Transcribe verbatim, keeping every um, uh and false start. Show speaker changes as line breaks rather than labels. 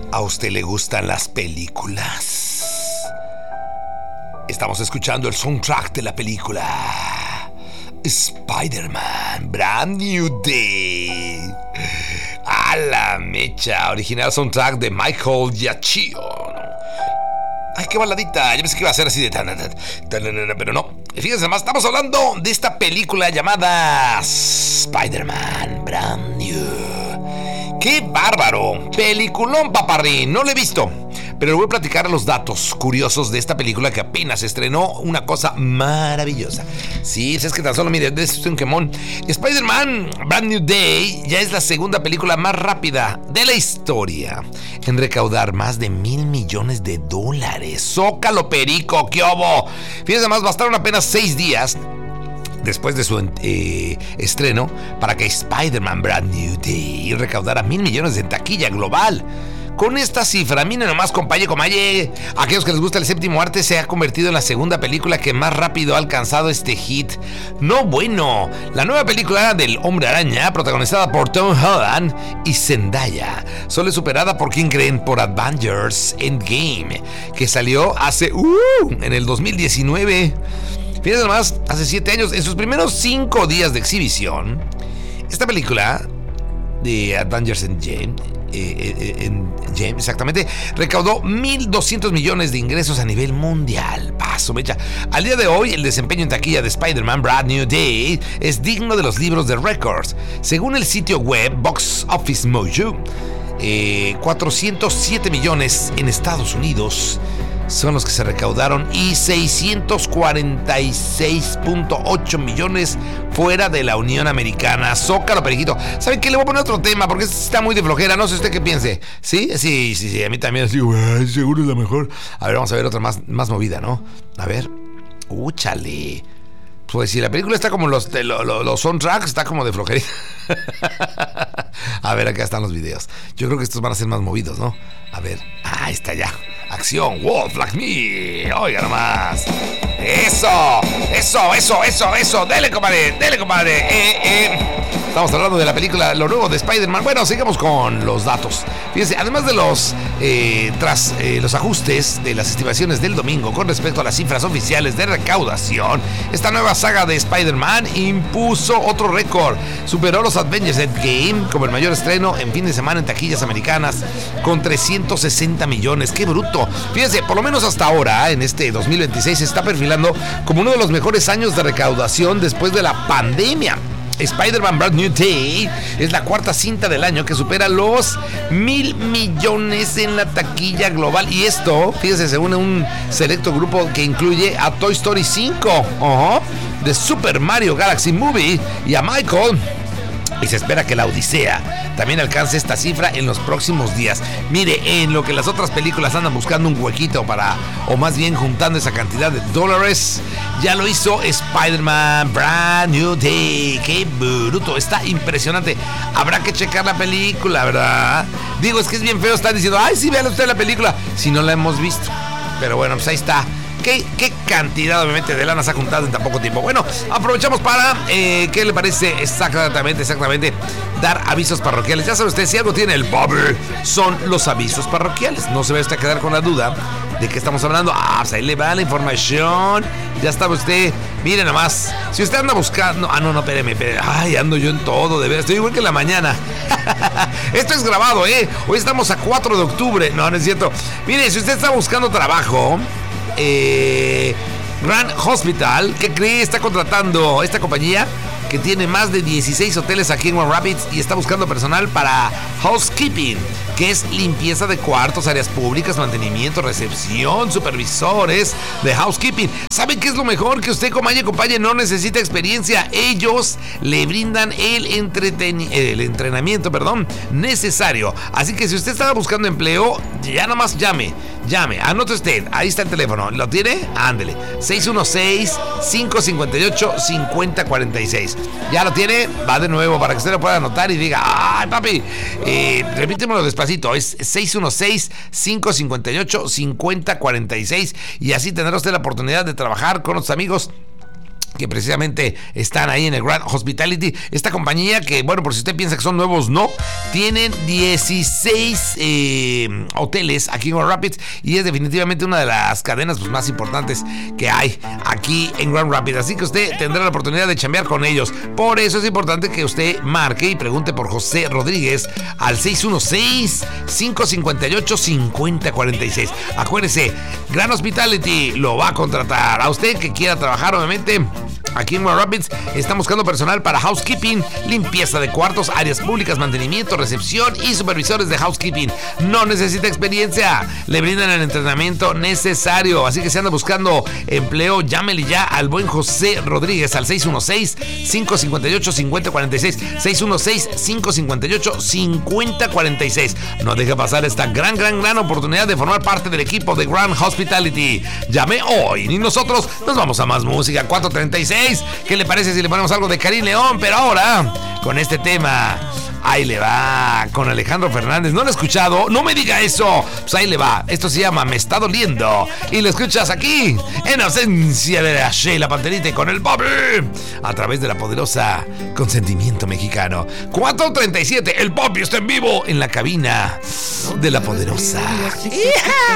¿A usted le gustan las películas? Estamos escuchando el soundtrack de la película Spider-Man Brand New Day. A la mecha, original soundtrack de Michael Giacchino. Ay, qué baladita. Yo pensé que iba a ser así de tan, tan, tan, tan, pero no. Fíjense más, estamos hablando de esta película llamada Spider-Man Brand New. ¡Qué bárbaro! Peliculón, paparrín. No lo he visto, pero le voy a platicar los datos curiosos de esta película que apenas estrenó. Una cosa maravillosa. Sí, es que tan solo, mire, es un quemón. Spider-Man Brand New Day ya es la segunda película más rápida de la historia en recaudar más de mil millones de dólares. ¡Zócalo, perico! ¡Qué obo! Fíjense más, bastaron apenas seis días después de su eh, estreno para que Spider-Man Brand New Day recaudara mil millones de taquilla global. Con esta cifra, miren nomás, compaye, compaye, a aquellos que les gusta el séptimo arte, se ha convertido en la segunda película que más rápido ha alcanzado este hit. No bueno, la nueva película del Hombre Araña, protagonizada por Tom Holland y Zendaya, solo es superada por, ¿quién creen? Por Avengers Endgame, que salió hace, uh, en el dos mil diecinueve. Fíjense nomás, hace siete años, en sus primeros cinco días de exhibición, esta película de Avengers Endgame, Eh, eh, en James, exactamente, recaudó mil doscientos millones de ingresos a nivel mundial. Paso, mecha. Al día de hoy, el desempeño en taquilla de Spider-Man Brand New Day es digno de los libros de récords. Según el sitio web Box Office Mojo, eh, cuatrocientos siete millones en Estados Unidos son los que se recaudaron y seiscientos cuarenta y seis punto ocho millones fuera de la Unión Americana. Zócalo, periquito. ¿Saben qué? Le voy a poner otro tema porque este está muy de flojera. No sé usted qué piense. ¿Sí? Sí, sí, sí. A mí también. Así, güey, seguro es la mejor. A ver, vamos a ver otra más, más movida, ¿no? A ver. Úchale. Pues si la película está como los, los, los soundtracks, está como de flojerita. A ver, acá están los videos. Yo creo que estos van a ser más movidos, ¿no? A ver. Ah, ahí está ya. Acción, Wolf Like Me. Oiga nomás. Eso, eso, eso, eso, eso. Dele, compadre, dele, compadre. Eh, eh. Estamos hablando de la película, lo nuevo de Spider-Man. Bueno, sigamos con los datos. Fíjense, además de los, eh, tras eh, los ajustes de las estimaciones del domingo con respecto a las cifras oficiales de recaudación, esta nueva saga de Spider-Man impuso otro récord. Superó los Avengers Endgame como el mayor estreno en fin de semana en taquillas americanas con trescientos sesenta millones. ¡Qué bruto! Fíjense, por lo menos hasta ahora, en este dos mil veintiséis, se está perfilando como uno de los mejores años de recaudación después de la pandemia. Spider-Man Brand New Day es la cuarta cinta del año que supera los mil millones en la taquilla global. Y esto, fíjense, según un selecto grupo que incluye a Toy Story cinco, uh-huh, de Super Mario Galaxy Movie y a Michael. Y se espera que la Odisea también alcance esta cifra en los próximos días. Mire, en lo que las otras películas andan buscando un huequito para, o más bien juntando esa cantidad de dólares, ya lo hizo Spider-Man Brand New Day. ¡Qué bruto! Está impresionante. Habrá que checar la película, ¿verdad? Digo, es que es bien feo estar diciendo, ay, sí, vean usted la película, si no la hemos visto. Pero bueno, pues ahí está. ¿Qué, qué cantidad, obviamente, de lana se ha juntado en tan poco tiempo? Bueno, aprovechamos para, eh, ¿qué le parece exactamente, exactamente? Dar avisos parroquiales. Ya sabe usted, si algo tiene el Bobber, son los avisos parroquiales. No se va a usted a quedar con la duda de qué estamos hablando. Ah, pues ahí le va la información. Ya está usted. Miren nomás, si usted anda buscando... Ah, no, no, espéreme, espéreme. Ay, ando yo en todo, de verdad. Estoy igual que en la mañana. Esto es grabado, ¿eh? Hoy estamos a cuatro de octubre. No, no es cierto. Mire, si usted está buscando trabajo... Eh, Grand Hospital, ¿qué cree? Está contratando esta compañía que tiene más de dieciséis hoteles aquí en Warner Rapids y está buscando personal para housekeeping, que es limpieza de cuartos, áreas públicas, mantenimiento, recepción, supervisores de housekeeping. ¿Saben qué es lo mejor? Que usted, compañero, compañero, no necesita experiencia. Ellos le brindan el, entreten- el entrenamiento, perdón, necesario. Así que si usted estaba buscando empleo, ya nada más llame, llame, anote usted, ahí está el teléfono. ¿Lo tiene? Ándele, seis uno seis, cinco cinco ocho, cinco cero cuatro seis. ¿Ya lo tiene? Va de nuevo para que usted lo pueda anotar y diga, ay papi, eh, repítemelo despacito, es seis uno seis, cinco cinco ocho, cinco cero cuatro seis y así tendrá usted la oportunidad de trabajar con los amigos que precisamente están ahí en el Grand Hospitality. Esta compañía que, bueno, por si usted piensa que son nuevos, no. Tienen dieciséis eh, hoteles aquí en Grand Rapids y es definitivamente una de las cadenas pues, más importantes que hay aquí en Grand Rapids. Así que usted tendrá la oportunidad de chambear con ellos. Por eso es importante que usted marque y pregunte por José Rodríguez al seis uno seis, cinco cinco ocho, cinco cero cuatro seis. Acuérdese, Grand Hospitality lo va a contratar. A usted que quiera trabajar, obviamente, aquí en Grand Rapids están buscando personal para housekeeping, limpieza de cuartos, áreas públicas, mantenimiento, recepción y supervisores de housekeeping. No necesita experiencia, le brindan el entrenamiento necesario. Así que si anda buscando empleo, llámele ya al buen José Rodríguez al seis uno seis, cinco cinco ocho, cinco cero cuatro seis, seis uno seis, cinco cinco ocho, cinco cero cuatro seis. No deje pasar esta gran, gran, gran oportunidad de formar parte del equipo de Grand Hospitality. Llame hoy y nosotros nos vamos a más música. Cuatro treinta y seis. ¿Qué le parece si le ponemos algo de Karim León? Pero ahora, con este tema, ahí le va, con Alejandro Fernández. ¿No lo he escuchado? No me diga eso. Pues ahí le va. Esto se llama Me Está Doliendo. Y lo escuchas aquí, en ausencia de la Sheila Panterita y con el Bobby, a través de la poderosa Consentimiento Mexicano. cuatro treinta y siete. El Bobby está en vivo en la cabina de la poderosa. ¡Hija!